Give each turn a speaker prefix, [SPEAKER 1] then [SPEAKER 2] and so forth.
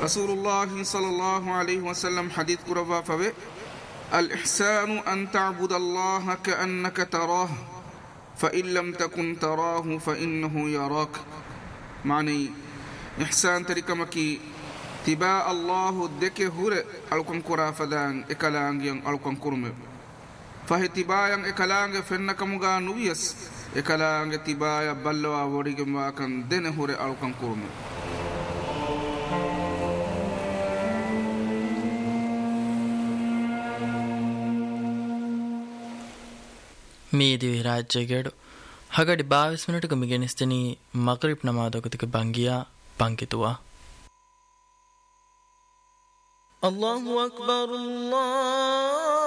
[SPEAKER 1] رسول صلى الله عليه وسلم حديث قربا فبه الإحسان أن تعبد الله كأنك تراه فإن لم تكن تراه فإنه يراك. معني إحسان تركمكي تباء الله دك هور ألكم كرا فدان إكلانجين ألكم كرم فهي تبايا إكلانج فنك مغا نويس إكلانج تبايا بلوا وريجم واكن دين هور ألكم كرم.
[SPEAKER 2] ಮೀದಿವಿ ರಾಜ್ಯಗೇಡು ಹಗಡಿ 22 ಮಿನಿಟ್ಗೆ ಮಿಗೆನಿಸ್ತೀನಿ ಮಗ್ರಿಬ್ ನಮಾದೊಗತಿಗೆ ಬಂಗಿಯಾ ಬಂಕಿತುವ.
[SPEAKER 3] الله أكبر الله